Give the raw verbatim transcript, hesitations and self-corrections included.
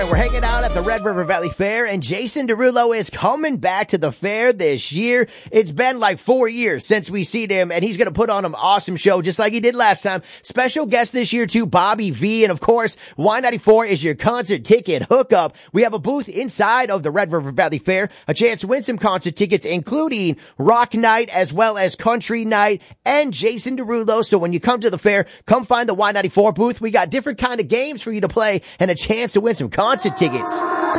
We're hanging out at the Red River Valley Fair, and Jason Derulo is coming back to the fair this year. It's been like four years since we seen him, and he's going to put on an awesome show just like he did last time. Special guest this year, too, Bobby V. And, of course, Y ninety-four is your concert ticket hookup. We have a booth inside of the Red River Valley Fair, a chance to win some concert tickets, including Rock Night as well as Country Night and Jason Derulo. So when you come to the fair, come find the Y ninety-four booth. We got different kind of games for you to play and a chance to win some concert tickets.